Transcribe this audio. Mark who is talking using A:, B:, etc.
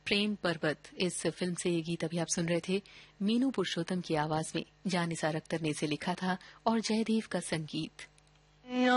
A: प्रेम पर्वत इस फिल्म से ये गीत अभी आप सुन रहे थे मीनू पुरुषोत्तम की आवाज में। जान निसार अख्तर ने इसे लिखा था और जयदेव का संगीत।